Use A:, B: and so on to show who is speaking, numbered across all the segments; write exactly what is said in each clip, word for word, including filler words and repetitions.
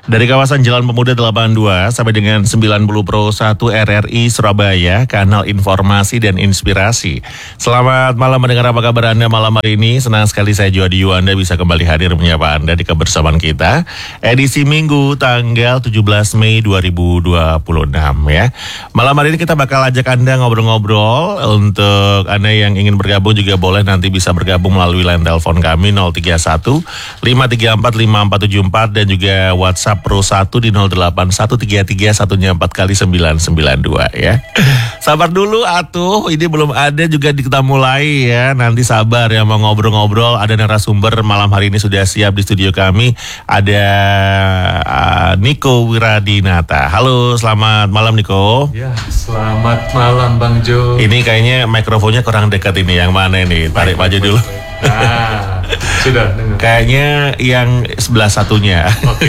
A: Dari kawasan Jalan Pemuda delapan puluh dua sampai dengan sembilan puluh Pro satu R R I Surabaya, kanal informasi dan inspirasi. Selamat malam mendengar, apa kabar Anda malam hari ini? Senang sekali saya Juhadi Yuwanda bisa kembali hadir menyapa Anda di kebersamaan kita. Edisi Minggu tanggal tujuh belas Mei dua ribu dua puluh enam ya. Malam hari ini kita bakal ajak Anda ngobrol-ngobrol. Untuk Anda yang ingin bergabung juga boleh nanti bisa bergabung melalui line telepon kami nol tiga satu lima tiga empat lima empat tujuh empat dan juga WhatsApp Pro satu di nol delapan satu tiga tiga satunya empat kali sembilan sembilan dua ya. Sabar dulu atuh, ini belum ada juga kita mulai ya. Nanti sabar ya, mau ngobrol-ngobrol. Ada narasumber malam hari ini sudah siap di studio kami. Ada uh, Niko Wiradinata. Halo, selamat malam Niko.
B: Ya, selamat malam Bang Jo.
A: Ini kayaknya mikrofonnya kurang dekat ini, yang mana ini? Tarik maju dulu.
B: Nah, sudah dengar.
A: Kayaknya yang sebelah satunya.
B: Oke.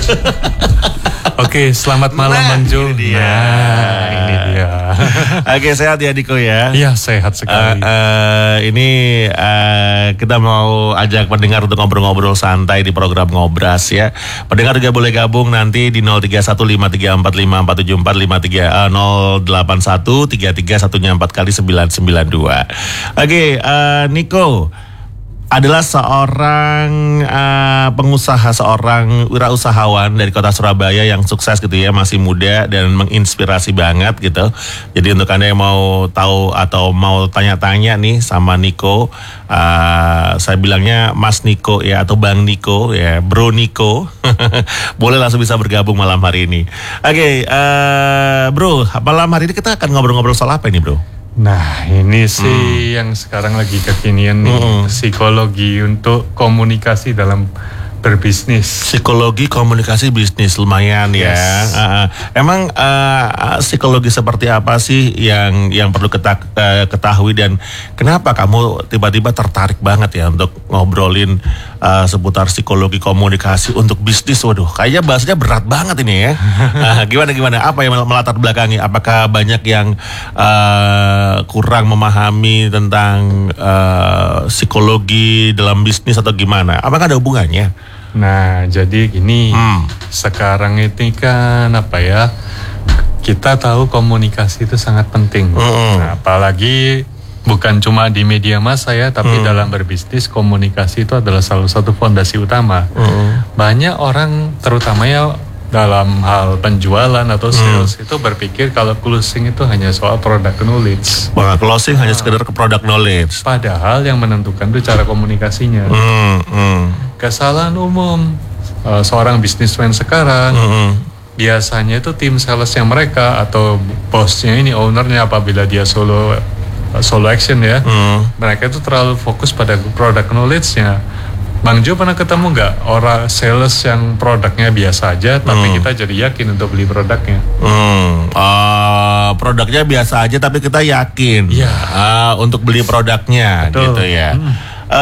B: Oke, selamat malam
A: nah,
B: Bang Jo.
A: Ini dia.
B: Nah, ini dia.
A: Oke, sehat ya Diko ya?
B: Iya, sehat sekali.
A: Uh, uh, ini uh, kita mau ajak pendengar untuk ngobrol-ngobrol santai di program Ngobras ya. Pendengar juga boleh gabung nanti di nol tiga satu lima tiga empat lima empat tujuh empat lima tiga nol delapan satu tiga tiga satunya empat kali sembilan sembilan dua. Oke, uh, Niko adalah seorang uh, pengusaha, seorang wirausahawan dari kota Surabaya yang sukses gitu ya, masih muda dan menginspirasi banget gitu. Jadi untuk Anda yang mau tahu atau mau tanya-tanya nih sama Niko, uh, saya bilangnya Mas Niko ya, atau Bang Niko ya, Bro Niko. Boleh langsung bisa bergabung malam hari ini. Oke, okay, uh, Bro, malam hari ini kita akan ngobrol-ngobrol soal apa ini Bro?
B: Nah, ini sih hmm. yang sekarang lagi kekinian nih, hmm. psikologi untuk komunikasi dalam berbisnis. Psikologi
A: komunikasi bisnis, lumayan yes. ya. Uh, emang uh, psikologi seperti apa sih yang yang perlu kita uh, ketahui, dan kenapa kamu tiba-tiba tertarik banget ya untuk ngobrolin uh, seputar psikologi komunikasi untuk bisnis? Waduh, kayaknya bahasanya berat banget ini ya. uh, gimana gimana? Apa yang melatar belakangi? Apakah banyak yang uh, kurang memahami tentang uh, psikologi dalam bisnis atau gimana? Apakah ada hubungannya?
B: Nah, jadi gini, hmm. sekarang ini kan apa ya, kita tahu komunikasi itu sangat penting. Hmm. Nah, apalagi bukan cuma di media massa ya, tapi hmm. dalam berbisnis komunikasi itu adalah salah satu fondasi utama. Hmm. Banyak orang, terutama ya dalam hal penjualan atau sales hmm. itu berpikir kalau closing itu hanya soal product knowledge.
A: Wah, closing nah. hanya sekedar ke product knowledge.
B: Padahal yang menentukan itu cara komunikasinya. Hmm. Hmm. Kesalahan umum uh, seorang bisnismen sekarang, hmm. biasanya itu tim salesnya mereka atau bosnya ini, ownernya, apabila dia solo uh, solo action ya, hmm. mereka itu terlalu fokus pada product knowledge-nya. Bang Jo pernah ketemu nggak orang sales yang produknya biasa aja, tapi hmm. kita jadi yakin untuk beli produknya?
A: Hmm. Uh, produknya biasa aja, tapi kita yakin ya. uh, untuk beli produknya. Betul. Gitu ya. Hmm.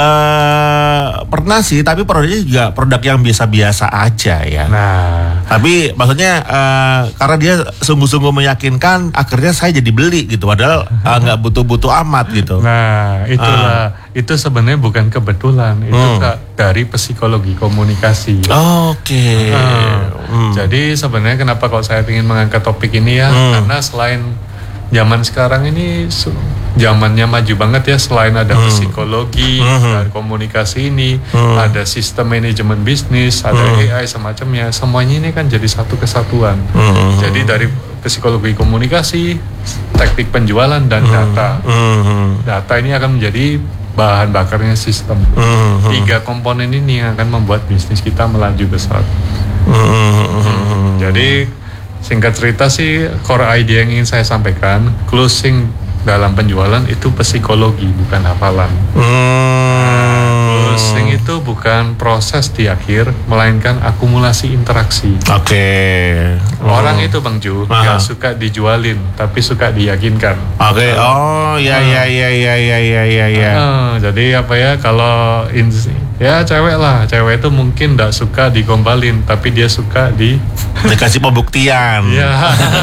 A: Uh, pernah sih, tapi produknya juga produk yang biasa-biasa aja ya. Nah, tapi maksudnya uh, karena dia sungguh-sungguh meyakinkan, akhirnya saya jadi beli gitu, padahal nggak uh, butuh-butuh amat gitu.
B: Nah, itulah uh. itu sebenarnya bukan kebetulan, itu hmm. dari psikologi komunikasi.
A: Oke. Okay.
B: Uh, hmm. Jadi sebenarnya kenapa kalau saya ingin mengangkat topik ini ya, hmm. karena selain zaman sekarang ini zamannya maju banget ya, selain ada hmm. psikologi, hmm. ada komunikasi ini, hmm. ada sistem manajemen bisnis, ada hmm. A I semacamnya, semuanya ini kan jadi satu kesatuan. Hmm. Jadi dari psikologi komunikasi, teknik penjualan dan hmm. data. Hmm. Data ini akan menjadi bahan bakarnya sistem. Hmm. Tiga komponen ini yang akan membuat bisnis kita melaju besar. Hmm. Hmm. Jadi singkat cerita sih, core idea yang ingin saya sampaikan, closing dalam penjualan itu psikologi, bukan hafalan. Hmm. Nah, closing itu bukan proses di akhir, melainkan akumulasi interaksi.
A: Oke. Okay.
B: Orang hmm. itu Bang Ju, nggak suka dijualin, tapi suka diyakinkan.
A: Oke. Okay. Oh, ya ya ya ya ya ya ya ya.
B: Uh, jadi apa ya, kalau in, ya cewek lah, cewek itu mungkin nggak suka digombalin, tapi dia suka di
A: dikasih pembuktian.
B: Iya.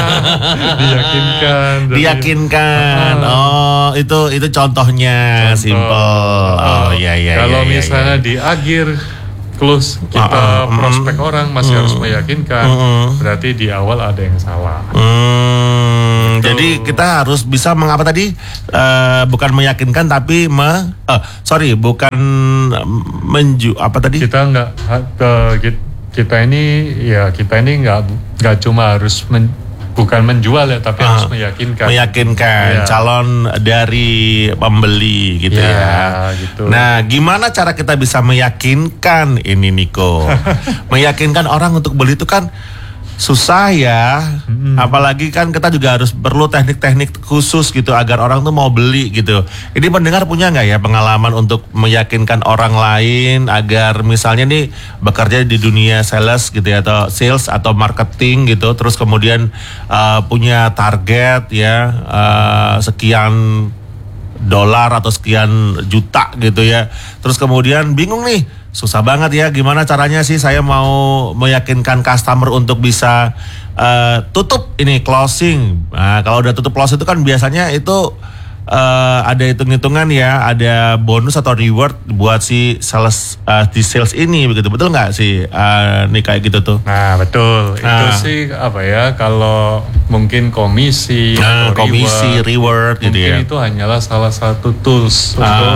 B: Diyakinkan.
A: Diyakinkan. Oh, itu itu contohnya. Contoh. Simple. Oh, iya iya.
B: Kalau
A: ya,
B: misalnya
A: ya, ya.
B: di akhir close kita
A: Uh, uh,
B: prospek
A: mm,
B: orang masih
A: mm,
B: harus meyakinkan,
A: mm,
B: berarti di awal ada yang salah.
A: Hmm, jadi kita harus bisa mengapa tadi uh, bukan meyakinkan tapi me, uh, sorry bukan menju apa tadi?
B: Kita nggak ke kita ini ya kita ini nggak nggak cuma harus men, bukan menjual ya, tapi
A: uh,
B: harus meyakinkan.
A: Meyakinkan
B: ya.
A: calon dari pembeli gitu ya.
B: ya. Gitu.
A: Nah, gimana cara kita bisa meyakinkan ini Niko? Meyakinkan orang untuk beli itu kan susah ya, hmm. apalagi kan kita juga harus perlu teknik-teknik khusus gitu agar orang tuh mau beli gitu. Ini pendengar punya nggak ya pengalaman untuk meyakinkan orang lain agar misalnya nih bekerja di dunia sales gitu ya, atau sales atau marketing gitu, terus kemudian uh, punya target ya uh, sekian dolar atau sekian juta gitu ya, terus kemudian bingung nih, susah banget ya, gimana caranya sih saya mau meyakinkan customer untuk bisa uh, tutup ini closing. Nah, kalau udah tutup close itu kan biasanya itu uh, ada hitung-hitungan ya, ada bonus atau reward buat si sales uh, di sales ini begitu, betul nggak sih uh, nih kayak gitu tuh?
B: Nah betul, nah. Itu sih apa ya, kalau mungkin komisi
A: nah,
B: atau
A: komisi reward, reward gitu ya,
B: mungkin itu hanyalah salah satu tools
A: uh.
B: untuk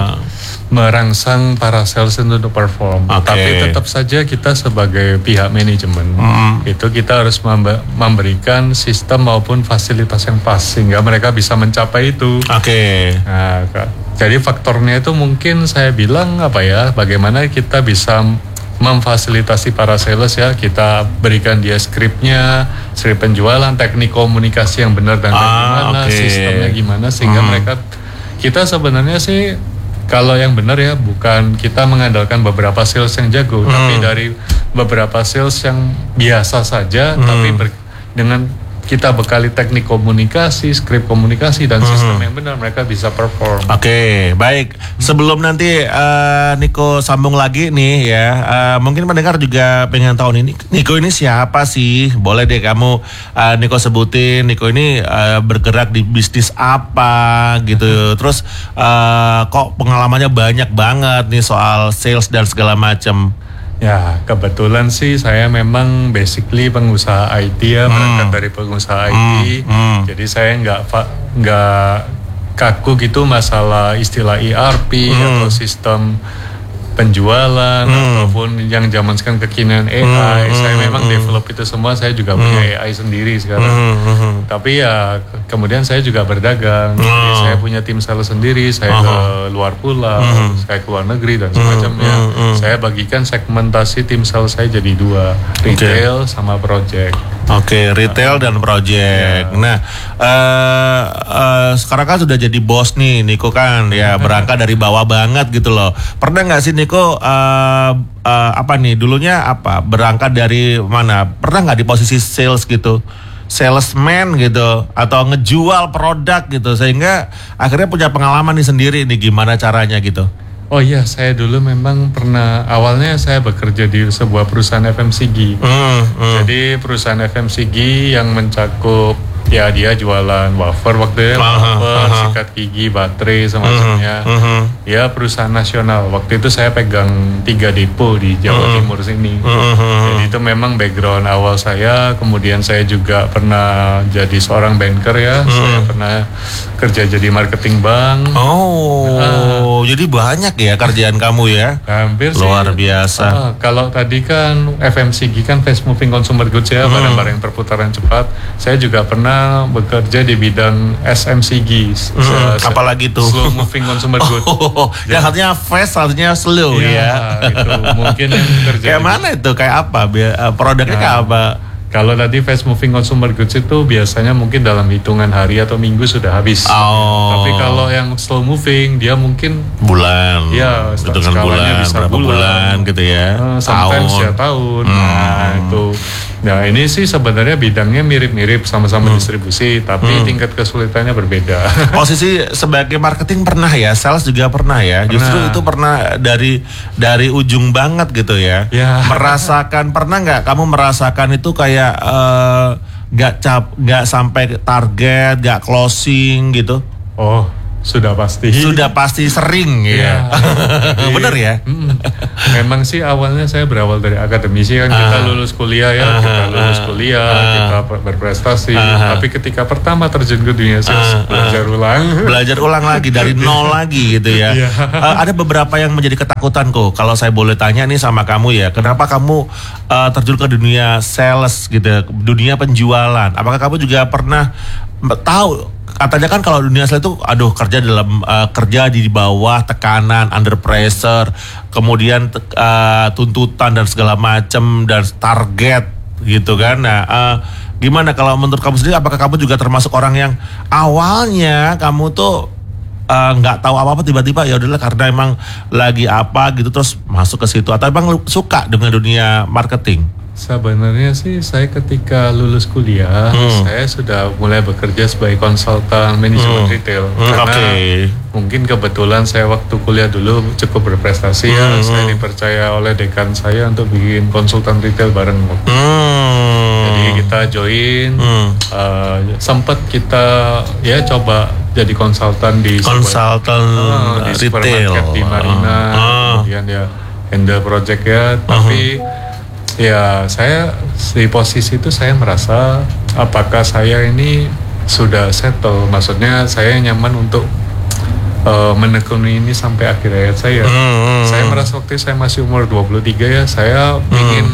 B: merangsang para sales untuk perform.
A: Okay.
B: Tapi tetap saja kita sebagai pihak manajemen mm. itu kita harus memberikan sistem maupun fasilitas yang pas sehingga mereka bisa mencapai itu.
A: Oke. Okay.
B: Nah, jadi faktornya itu mungkin saya bilang apa ya, bagaimana kita bisa memfasilitasi para sales ya, kita berikan dia skripnya, skrip penjualan, teknik komunikasi yang benar dan
A: ah,
B: gimana, okay. sistemnya gimana sehingga mm. mereka, kita sebenarnya sih kalau yang benar ya, bukan kita mengandalkan beberapa sales yang jago, hmm. tapi dari beberapa sales yang biasa saja, hmm. tapi ber, dengan kita bekali teknik komunikasi, skrip komunikasi dan hmm. sistem yang benar, mereka bisa perform.
A: Oke, okay, baik. Sebelum nanti uh, Niko sambung lagi nih ya, uh, mungkin pendengar juga pengen tahu nih, Niko ini siapa sih? Boleh deh kamu uh, Niko sebutin, Niko ini uh, bergerak di bisnis apa gitu. Terus uh, kok pengalamannya banyak banget nih soal sales dan segala macam.
B: Ya, kebetulan sih saya memang basically pengusaha I T ya, hmm. berangkat dari pengusaha I T. Hmm. Hmm. Jadi saya nggak nggak kaku gitu masalah istilah E R P hmm. atau sistem penjualan hmm. ataupun yang zaman sekarang kekinian A I. Hmm. Saya memang hmm. develop itu semua, saya juga hmm. punya A I sendiri sekarang. Hmm. Tapi ya kemudian saya juga berdagang. Hmm. Jadi saya punya tim sales sendiri, saya hmm. ke luar pulau, hmm. saya ke luar negeri dan semacamnya. Hmm. Hmm. Saya bagikan segmentasi tim sales saya jadi dua, retail okay. sama project.
A: Oke, okay, retail dan project. Ya. Nah, uh, uh, sekarang kan sudah jadi bos nih, Niko kan, ya berangkat dari bawah banget gitu loh. Pernah nggak sih Niko, uh, uh, apa nih, dulunya apa, berangkat dari mana? Pernah nggak di posisi sales gitu, salesman gitu, atau ngejual produk gitu, sehingga akhirnya punya pengalaman nih sendiri nih gimana caranya gitu?
B: Oh iya, saya dulu memang pernah, awalnya saya bekerja di sebuah perusahaan F M C G. Mm, mm. Jadi perusahaan F M C G yang mencakup, ya dia jualan wafer waktu itu,
A: aha,
B: wafer,
A: aha. sikat
B: gigi, baterai, semacamnya. Mm, mm. Ya perusahaan nasional. Waktu itu saya pegang tiga depo di Jawa mm. Timur sini. Mm, mm. Jadi itu memang background awal saya. Kemudian saya juga pernah jadi seorang banker ya. Mm. Saya pernah kerja jadi marketing bank.
A: Oh, uh, jadi banyak ya kerjaan kamu ya?
B: Hampir
A: luar
B: sih,
A: biasa.
B: Uh, kalau tadi kan F M C G kan fast moving consumer goods ya, hmm. barang-barang perputaran cepat. Saya juga pernah bekerja di bidang S M C G.
A: Hmm, se- apalagi tuh?
B: Slow moving consumer goods.
A: Oh, yang artinya fast, artinya slow
B: ya.
A: ya.
B: Gitu. Mungkin yang kerja.
A: Kayak mana itu? Kayak apa? Produknya nah. kayak apa?
B: Kalau tadi fast moving consumer goods itu biasanya mungkin dalam hitungan hari atau minggu sudah habis.
A: Oh.
B: Tapi kalau yang slow moving dia mungkin
A: bulan.
B: Ya,
A: hitungan bulan,
B: bisa
A: berapa bulan, bulan gitu ya.
B: Uh, sometimes tahun. ya tahun. Hmm. Nah, itu. Nah, ini sih sebenarnya bidangnya mirip-mirip, sama-sama hmm. distribusi, tapi hmm. tingkat kesulitannya berbeda.
A: Posisi sebagai marketing pernah ya, sales juga pernah ya. Pernah. Justru itu pernah dari dari ujung banget gitu ya.
B: ya.
A: Merasakan, pernah nggak kamu merasakan itu kayak uh, nggak cap, nggak sampai target, nggak closing gitu?
B: Oh, sudah pasti.
A: Sudah pasti sering ya.
B: Jadi,
A: bener ya.
B: Mm, memang sih awalnya saya berawal dari akademisi kan, kita
A: Ah.
B: lulus kuliah ya,
A: Ah,
B: kita lulus
A: ah,
B: kuliah,
A: ah.
B: kita ber- berprestasi.
A: Ah.
B: Tapi ketika pertama terjun ke dunia
A: Ah,
B: sales, belajar ulang.
A: Belajar ulang lagi dari nol lagi gitu ya.
B: Iya.
A: Eh, ada beberapa yang menjadi ketakutanku. Kalau saya boleh tanya nih sama kamu ya, kenapa kamu eh, terjun ke dunia sales gitu, dunia penjualan? Apakah kamu juga pernah m- tahu? Katanya kan kalau dunia sales itu, aduh kerja dalam eh, kerja di bawah tekanan, under pressure, kemudian te- eh, tuntutan dan segala macam dan target gitu kan. Nah, eh, gimana kalau menurut kamu sendiri? Apakah kamu juga termasuk orang yang awalnya kamu tuh eh, nggak tahu apa-apa, tiba-tiba ya udahlah karena emang lagi apa gitu terus masuk ke situ, atau emang lu suka dengan dunia marketing?
B: Sebenarnya sih saya ketika lulus kuliah,
A: Hmm.
B: saya sudah mulai bekerja sebagai konsultan manajemen
A: Hmm.
B: retail.
A: Hmm,
B: Karena
A: oke.
B: mungkin kebetulan saya waktu kuliah dulu cukup berprestasi ya,
A: Hmm.
B: saya dipercaya oleh dekan saya untuk bikin konsultan retail bareng.
A: Hmm.
B: Jadi kita join,
A: Hmm.
B: uh, sempat kita ya coba jadi konsultan di sebuah-
A: konsultan
B: Ah, di
A: retail
B: supermarket di Marina,
A: Ah.
B: kemudian ya handle project ya, tapi ya saya di posisi itu saya merasa apakah saya ini sudah settle, maksudnya saya nyaman untuk uh, menekuni ini sampai akhir hayat saya.
A: Hmm.
B: Saya merasa waktu saya masih umur dua puluh tiga ya, saya ingin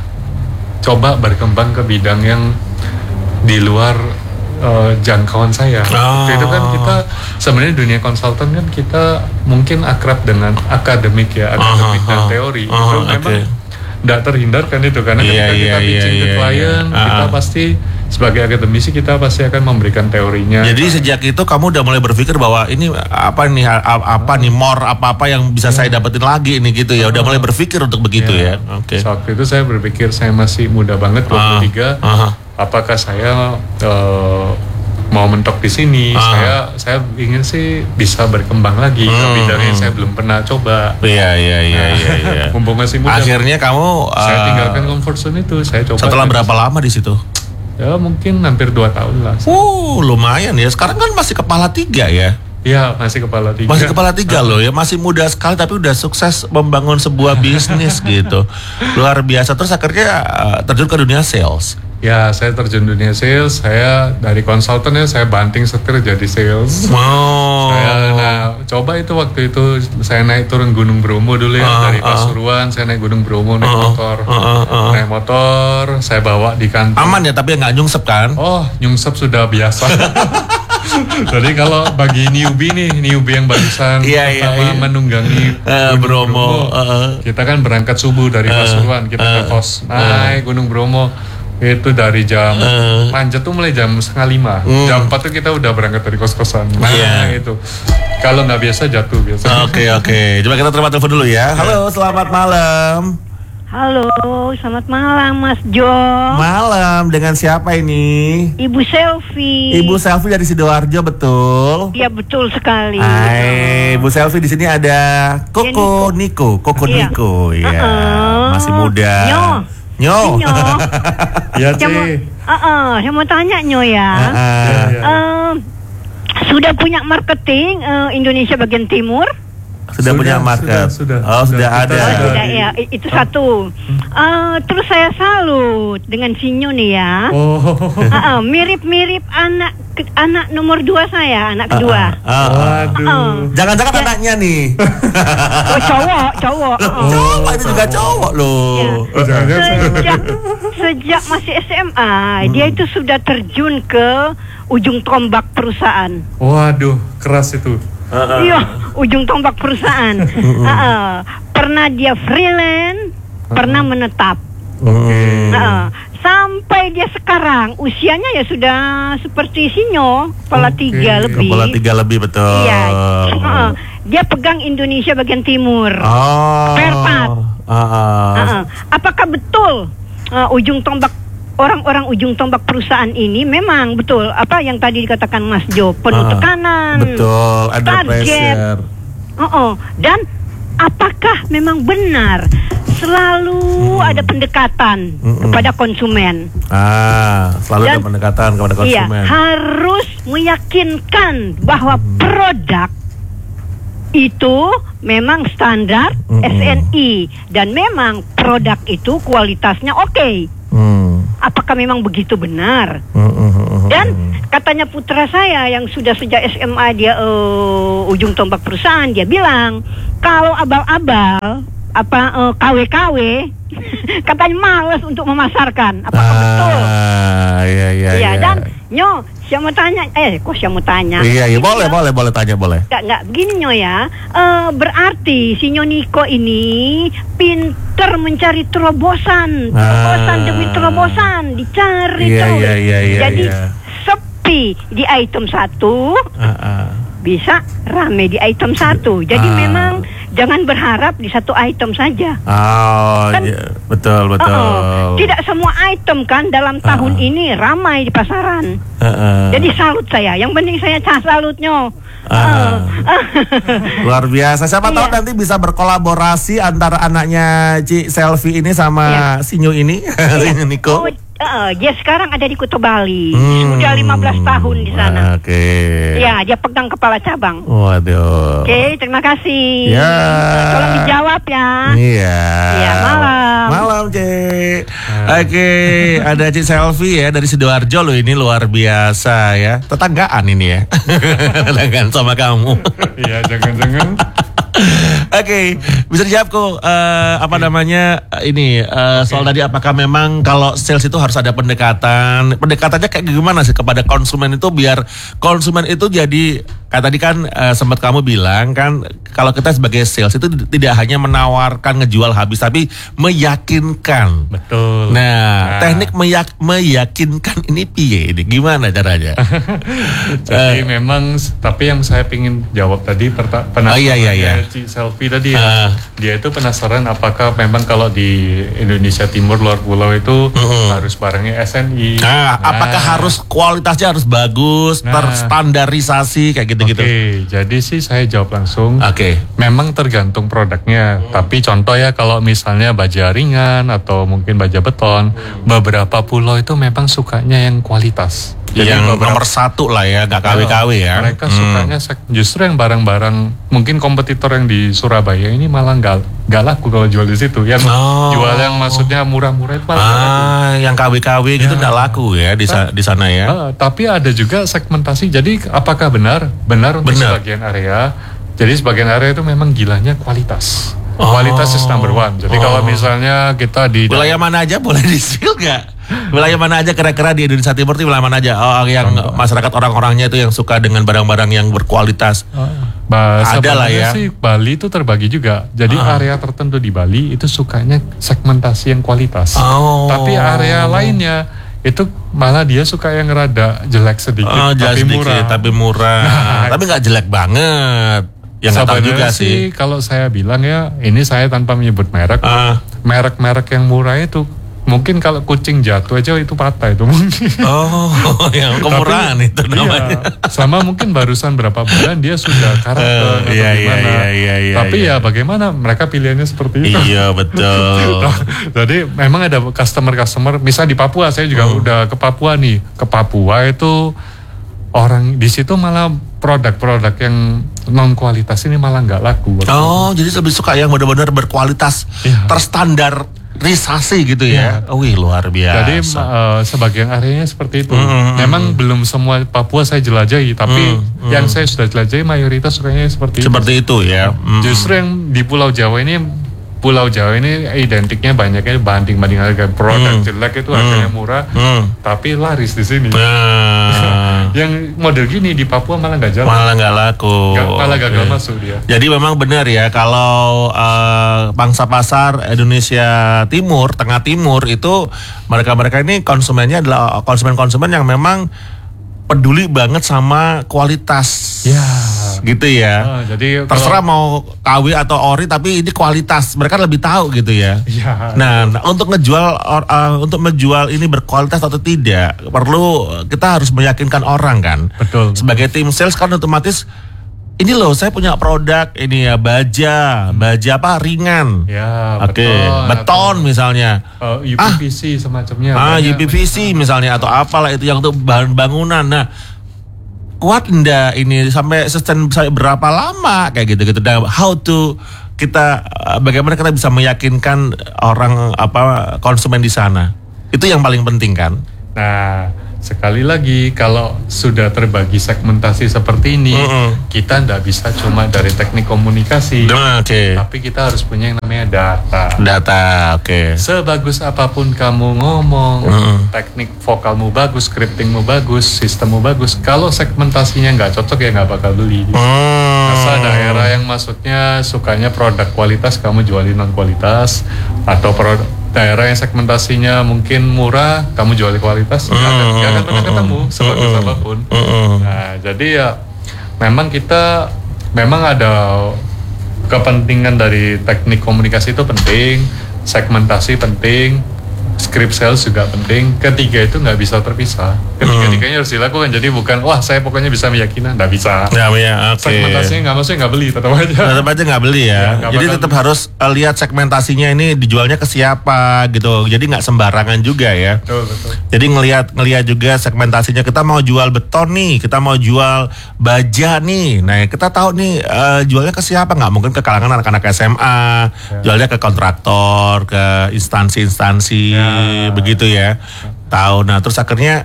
B: coba berkembang ke bidang yang di luar uh, jangkauan saya.
A: Oh.
B: Waktu itu kan kita sebenarnya dunia konsultan kan kita mungkin akrab dengan akademik ya, akademik
A: Aha,
B: dan
A: aha.
B: teori.
A: Aha,
B: Itu
A: oke.
B: memang tidak terhindarkan itu, karena
A: Iya,
B: ketika
A: iya,
B: kita
A: iya,
B: pitching ke
A: iya,
B: klien,
A: iya.
B: kita
A: Ah.
B: pasti sebagai akademisi kita pasti akan memberikan teorinya.
A: Jadi sejak itu kamu udah mulai berpikir bahwa ini apa nih a- apa nih more apa-apa yang bisa saya dapetin lagi ini gitu ya. Udah mulai berpikir untuk begitu ya. Oke.
B: Waktu itu saya berpikir saya masih muda banget, dua puluh tiga.
A: Ah, aha.
B: Apakah saya eh, mau mentok di sini?
A: Ah.
B: Saya saya ingin sih bisa berkembang lagi ke
A: Hmm,
B: bidang yang
A: hmm.
B: saya belum pernah coba.
A: Iya iya iya iya. iya.
B: Mumpung masih muda.
A: Akhirnya kamu
B: saya
A: uh,
B: tinggalkan comfort zone itu. Saya coba.
A: setelah berapa lama di situ?
B: Ya mungkin hampir dua tahun lah.
A: Uh, lumayan ya. Sekarang kan masih kepala tiga ya.
B: Iya, masih kepala tiga.
A: Masih kepala tiga loh ya, masih muda sekali tapi udah sukses membangun sebuah bisnis gitu. Luar biasa. Terus akhirnya uh, terjun ke dunia sales.
B: Ya, saya terjun dunia sales. Saya dari konsultan ya, saya banting setir jadi sales.
A: Wow.
B: Saya nah coba itu waktu itu saya naik turun Gunung Bromo dulu ya,
A: Ah,
B: dari
A: ah.
B: Pasuruan saya naik Gunung Bromo naik
A: Ah,
B: motor.
A: ah, ah, ah.
B: Naik motor, saya bawa di kantor.
A: Aman ya tapi nggak nyungsep kan?
B: Oh, nyungsep sudah biasa. Jadi kalau bagi newbie nih, newbie yang barusan
A: Iya, iya,
B: pertama
A: iya.
B: menunggangi
A: Eh,
B: Gunung
A: Bromo, eh.
B: kita kan berangkat subuh dari Pasuruan, kita ke kos, naik Gunung Bromo itu dari jam
A: Eh.
B: manjat tuh mulai jam setengah lima,
A: Hmm.
B: jam empat tuh kita udah berangkat dari kos-kosan. Nah
A: Iya.
B: itu kalau nggak biasa jatuh biasa.
A: Oke oke, coba kita terima telepon dulu ya. Halo, selamat malam.
C: Halo, selamat malam Mas Jo.
A: Malam, dengan siapa ini?
C: Ibu Selfie.
A: Ibu Selfie dari Sidoarjo, betul?
C: Iya betul sekali.
A: Hai, Ibu Selfie di sini ada Koko
C: Iya,
A: Niko, Koko
C: Iya.
A: Niko, ya,
C: Uh-uh.
A: masih muda.
C: Nyo.
A: Nyo.
C: Nyo.
B: Ya
C: Saya mau,
B: sih.
C: uh-uh, saya mau tanya Nyo ya.
A: Ah, ah.
C: Eh, sudah punya marketing eh, Indonesia bagian timur?
A: Sudah,
B: Sudah,
A: punya market.
B: sudah, sudah.
A: Oh, sudah,
B: Sudah,
A: ada.
B: kita
C: Oh,
B: Ada
C: sudah
B: di-
C: ya, I- itu satu. Eh, terus saya salut dengan si Nyo nih ya.
B: Oh.
C: Uh-uh, mirip-mirip anak ke- anak nomor dua saya, anak kedua.
A: Ah, ah.
B: Waduh.
C: Uh-uh.
A: Jangan-jangan anaknya nih.
C: Oh, cowok, cowok. Uh-uh.
A: Cowok itu juga cowok loh.
C: Ya.
B: Oh, jangan-jangan saya-
C: Sejak, sejak masih S M A, dia itu sudah terjun ke ujung tombak perusahaan.
B: Waduh, keras itu.
C: Iya, ujung tombak perusahaan. Uh-uh. Pernah dia freelance, pernah menetap.
B: Oke.
C: Uh-uh. Sampai dia sekarang usianya ya sudah seperti Sinyo, kepala
B: Oke.
C: tiga lebih.
A: Kepala tiga lebih betul.
C: Iya. Uh-uh. Dia pegang Indonesia bagian timur.
A: Oh.
C: Spare part.
A: Ah, ah.
C: Uh-uh. Apakah betul uh, ujung tombak orang-orang ujung tombak perusahaan ini memang betul apa yang tadi dikatakan Mas Jo, penuh
A: Ah,
C: tekanan,
A: Betul, ada
C: target.
A: pressure.
C: Uh-uh. Dan apakah memang benar selalu hmm. ada pendekatan hmm. kepada konsumen?
A: Ah, selalu Dan, ada pendekatan kepada konsumen.
C: Iya, harus meyakinkan bahwa hmm. produk itu memang standar mm-hmm. S N I dan memang produk itu kualitasnya oke. Okay. Mm. Apakah memang begitu benar? Mm-hmm. Dan katanya putra saya yang sudah sejak S M A dia uh, ujung tombak perusahaan, dia bilang kalau abal-abal apa uh, K W K W katanya malas untuk memasarkan. Apakah
A: ah,
C: betul?
A: Iya iya iya.
C: Dan Nyo, saya mau tanya, eh kok saya mau tanya?
A: Iya iya boleh ya? boleh boleh tanya boleh.
C: Enggak enggak begini Nyo ya. Uh, berarti si Nyo Niko ini pinter mencari terobosan, terobosan ah. demi terobosan, dicari
A: iya,
C: terus.
A: Iya iya iya.
C: Jadi
A: iya.
C: sepi di item satu. Uh, uh. Bisa rame di item satu. Jadi ah. memang jangan berharap di satu item saja.
A: Oh, kan, ya, betul betul.
C: Uh, tidak semua item kan dalam tahun uh. ini ramai di pasaran. Uh, uh. Jadi salut saya. Yang penting saya cah salutnya. Uh. Uh.
A: Luar biasa. Siapa tahu nanti bisa berkolaborasi antara anaknya Ci Selvi ini sama yeah. Sinyo ini, Sinyo Niko.
C: Oh, Uh, dia sekarang ada di Kuta Bali. Hmm. Sudah lima belas tahun di sana.
A: Oke. Okay.
C: Ya, dia pegang kepala cabang.
A: Waduh.
C: Oke, okay, terima kasih.
A: Ya.
C: Tolong dijawab ya.
A: Iya.
C: Iya, malam.
A: Malam, Cik. Oke, okay. Ada Cik Selvi ya dari Sidoarjo loh, ini luar biasa ya. Tetanggaan ini ya. Tetanggaan sama kamu.
B: Iya, jangan-jangan.
A: Oke, okay, bisa dijawab kok uh, apa okay. namanya ini uh, soal okay. tadi apakah memang kalau sales itu harus ada pendekatan, pendekatannya kayak gimana sih kepada konsumen itu biar konsumen itu jadi kayak tadi kan uh, sempat kamu bilang kan kalau kita sebagai sales itu tidak hanya menawarkan ngejual habis tapi meyakinkan.
B: Betul.
A: Nah, nah. teknik meyak meyakinkan ini piye ini gimana caranya?
B: Jadi uh, memang tapi yang saya ingin jawab tadi penasaran.
A: Oh, iya, iya, iya.
B: Ci Selvi tadi ya, uh. dia itu penasaran apakah memang kalau di Indonesia Timur luar pulau itu uh-huh. harus barangnya S N I.
A: Nah, nah, apakah harus kualitasnya harus bagus, nah. terstandarisasi kayak gitu-gitu.
B: Oke, okay, jadi sih saya jawab langsung.
A: Oke. Okay.
B: Memang tergantung produknya. Hmm. Tapi contoh ya kalau misalnya baja ringan atau mungkin baja beton, hmm. beberapa pulau itu memang sukanya yang kualitas.
A: Jadi yang beberapa, nomor satu lah ya, gak K W K W ya.
B: Mereka hmm. sukanya justru yang barang-barang mungkin kompetitor yang di Surabaya ini malah gak, gak laku kalau jual di situ. Yang oh. jual yang maksudnya murah-murah itu malah
A: ah,
B: laku. Yang
A: K W K W ya. gitu gak laku ya di, sa di sana ya.
B: Uh, tapi ada juga segmentasi. Jadi apakah benar? Benar untuk benar. sebagian area. Jadi sebagian area itu memang gilanya kualitas. Oh. Kualitas is number one. Jadi oh. kalau misalnya kita di
A: wilayah mana aja boleh di-spill gak? Wilayah mana aja kira-kira di Indonesia Timur itu wilayah mana aja? Oh, yang Contoh. masyarakat orang-orangnya itu yang suka dengan barang-barang yang berkualitas. Oh. Ada lah ya.
B: Sih Bali itu terbagi juga. Jadi uh. area tertentu di Bali itu sukanya segmentasi yang kualitas. Oh. Tapi area lainnya itu malah dia suka yang rada jelek sedikit,
A: oh, tapi sedikit, murah. Tapi murah. Nah, tapi nggak jelek banget. Yang nggak tahu juga sih.
B: Kalau saya bilang ya, ini saya tanpa menyebut merek, uh. merek-merek yang murah itu. Mungkin kalau kucing jatuh aja itu patah itu mungkin. Oh,
A: yang kemurahan Tapi, itu namanya.
B: Iya, sama mungkin barusan berapa bulan dia sudah karat uh, atau iya, gimana. Iya, iya, iya, Tapi iya. ya bagaimana mereka pilihannya seperti itu.
A: Iya betul.
B: Jadi memang ada customer-customer. Misal di Papua saya juga hmm. udah ke Papua nih. Ke Papua itu orang di situ malah produk-produk yang non kualitas ini malah nggak laku.
A: Oh, jadi lebih suka yang benar-benar berkualitas, ya. terstandar. Risasi gitu ya, ya. Wih luar biasa.
B: Jadi uh, sebagian areanya seperti itu. Mm, Memang mm, belum semua Papua saya jelajahi, tapi mm, yang mm. saya sudah jelajahi mayoritas sukanya seperti,
A: seperti itu. Seperti itu ya. Mm.
B: Justru yang di Pulau Jawa ini, Pulau Jawa ini identiknya banyaknya banding-banding harga produk mm. jelek itu harganya murah, mm. tapi laris di sini. Nah. Yang model gini di Papua malah nggak jalan.
A: Malah nggak laku.
B: Gak, malah gagal okay. masuk dia.
A: Jadi memang benar ya kalau uh, pangsa pasar Indonesia Timur, Tengah Timur itu mereka-mereka ini konsumennya adalah konsumen-konsumen yang memang peduli banget sama kualitas. Ya. Gitu ya. Oh, jadi terserah kalau, mau K W atau ori tapi ini kualitas. Mereka lebih tahu gitu ya. Ya. Nah, nah, untuk ngejual uh, untuk menjual ini berkualitas atau tidak, perlu kita harus meyakinkan orang kan.
B: Betul.
A: Sebagai tim sales kan otomatis ini loh saya punya produk ini ya baja, baja apa ringan.
B: Ya,
A: Oke,
B: beton.
A: beton
B: atau,
A: misalnya.
B: uh, U P V C semacamnya.
A: Ah,
B: banyak.
A: U P V C misalnya atau apalah itu yang untuk bahan bangunan. Nah, kuat enggak ini sampai sustain sampai berapa lama kayak gitu-gitu. Dan how to kita bagaimana kita bisa meyakinkan orang apa konsumen di sana. Itu yang paling penting kan.
B: Nah, sekali lagi kalau sudah terbagi segmentasi seperti ini,
A: Mm-mm.
B: kita nggak bisa cuma dari teknik komunikasi,
A: Nah, oke. Okay.
B: tapi kita harus punya yang namanya data.
A: Data, oke. Okay.
B: Sebagus apapun kamu ngomong,
A: Mm-mm.
B: teknik vokalmu bagus, scriptingmu bagus, sistemmu bagus, kalau segmentasinya nggak cocok ya nggak bakal beli.
A: Hmm.
B: Asal daerah yang maksudnya sukanya produk kualitas, kamu jualin non kualitas, atau produk daerah yang segmentasinya mungkin murah, kamu jual kualitas, nggak akan, nggak akan pernah ketemu sebagus apapun. Nah, jadi ya memang kita memang ada kepentingan dari teknik komunikasi itu penting, segmentasi penting, script sales juga penting. Ketiga itu nggak bisa terpisah. Ketiga-tiganya harus dilakukan. Jadi bukan wah saya pokoknya bisa meyakinkan, nggak bisa.
A: Ya, ya, oke. Okay.
B: Segmentasinya nggak maksudnya nggak beli, tetap aja.
A: Tetap aja nggak beli ya.
B: Ya, nggak
A: Jadi
B: bakal
A: tetap
B: beli.
A: harus uh, lihat segmentasinya ini dijualnya ke siapa gitu. Jadi nggak sembarangan juga ya.
B: Betul, betul.
A: Jadi ngelihat ngelihat juga segmentasinya, kita mau jual beton nih, kita mau jual baja nih. Nah, kita tahu nih uh, jualnya ke siapa, nggak mungkin ke kalangan anak-anak S M A,
B: Ya.
A: jualnya ke kontraktor, ke instansi-instansi
B: Ya.
A: begitu ya. Tahu. Nah, terus akhirnya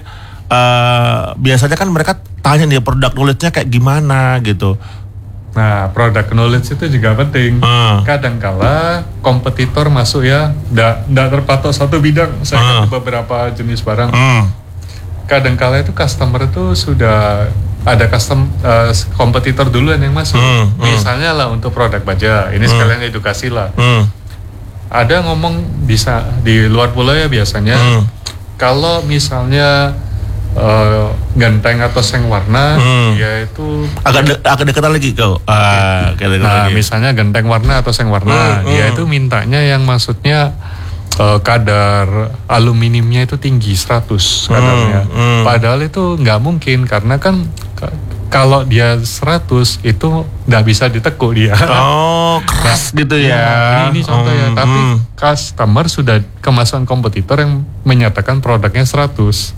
A: uh, biasanya kan mereka tanya nih produk knowledge-nya kayak gimana gitu.
B: Nah, product knowledge itu juga penting.
A: Hmm.
B: Kadangkala kompetitor masuk ya, nggak nggak terpatok satu bidang. Saya
A: Hmm.
B: kan beberapa jenis barang.
A: Hmm.
B: Kadangkala itu customer itu sudah ada custom uh, kompetitor duluan yang masuk.
A: Hmm, hmm.
B: Misalnya lah untuk produk baja, ini sekalian edukasi lah.
A: Hmm.
B: Ada ngomong bisa di luar pulau ya biasanya.
A: Hmm.
B: Kalau misalnya uh, genteng atau seng warna,
A: Hmm.
B: dia itu
A: Agak de- agak deketan lagi kau. Ah, agak deketan
B: nah,
A: lagi.
B: misalnya genteng warna atau seng warna,
A: Hmm,
B: dia
A: hmm.
B: itu mintanya yang maksudnya uh, kadar aluminiumnya itu tinggi seratus kadarnya.
A: Hmm, hmm.
B: Padahal itu nggak mungkin karena kan k- kalau dia seratus itu nggak bisa ditekuk dia.
A: Oh, keras gitu ya.
B: Ini, ini contoh ya,
A: Hmm,
B: tapi
A: hmm.
B: customer sudah kemasan kompetitor yang menyatakan produknya seratus.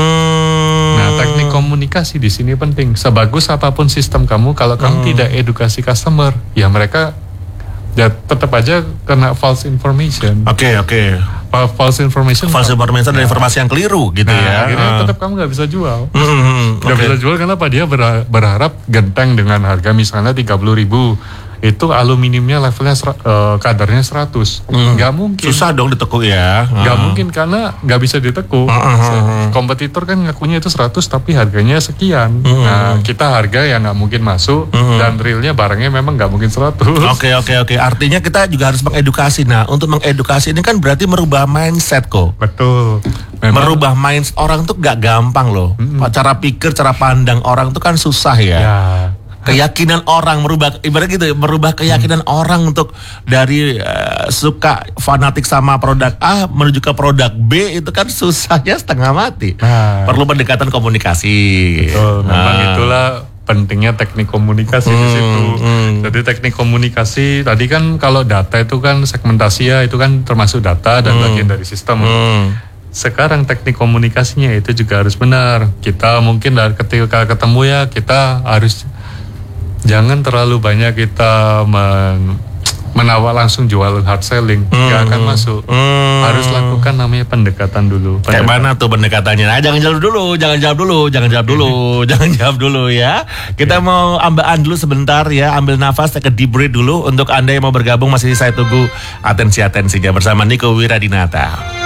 A: Hmm.
B: Nah, teknik komunikasi di sini penting. Sebagus apapun sistem kamu, kalau kamu
A: Hmm.
B: tidak edukasi customer, ya mereka ya tetap aja kena false information.
A: Oke, oke.
B: Fa- False information.
A: False information dan informasi yang keliru gitu
B: Nah,
A: ya.
B: akhirnya
A: Ah.
B: tetap kamu nggak bisa jual.
A: Hmm, hmm, hmm.
B: Nggak
A: Oke.
B: bisa jual kenapa? Dia berha- berharap genteng dengan harga misalnya tiga puluh ribu. Itu aluminiumnya levelnya sera- eh, kadarnya seratus.
A: Hmm.
B: Nggak mungkin.
A: Susah dong ditekuk ya.
B: Nggak
A: Ah.
B: mungkin karena nggak bisa ditekuk.
A: Ah, ah, ah, ah.
B: Kompetitor kan ngakunya itu seratus tapi harganya sekian.
A: Hmm.
B: Nah, kita harga yang nggak mungkin masuk
A: Hmm.
B: dan realnya barangnya memang nggak mungkin seratus.
A: Oke, oke, oke. Artinya kita juga harus mengedukasi. Nah, untuk mengedukasi ini kan berarti merubah mindset kok.
B: Betul. Memang
A: Merubah mindset orang tuh gak gampang loh. Cara pikir, cara pandang orang tuh kan susah ya.
B: ya.
A: Keyakinan orang merubah, ibarat gitu, ya, merubah keyakinan orang untuk dari eh, suka fanatik sama produk A menuju ke produk B itu kan susahnya setengah mati.
B: Nah.
A: Perlu pendekatan komunikasi.
B: Betul, memang
A: Nah.
B: itulah pentingnya teknik komunikasi di
A: Hmm,
B: situ.
A: hmm.
B: Jadi teknik komunikasi tadi kan kalau data itu kan segmentasi ya itu kan termasuk data dan bagian dari sistem.
A: Hmm.
B: Sekarang teknik komunikasinya itu juga harus benar. Kita mungkin dari ketika ketemu ya kita harus jangan terlalu banyak kita men, menawar langsung jual hard selling, nggak akan masuk.
A: Hmm.
B: Harus lakukan namanya pendekatan dulu.
A: Kayak mana tuh pendekatannya? Nah, jangan jawab dulu, jangan jawab dulu, jangan jawab dulu, jangan jawab dulu ya. Kita mau ambaan dulu sebentar ya, ambil nafas, take a deep breath dulu. Untuk Anda yang mau bergabung masih saya tunggu atensi-atensinya bersama Niko Wiradinata.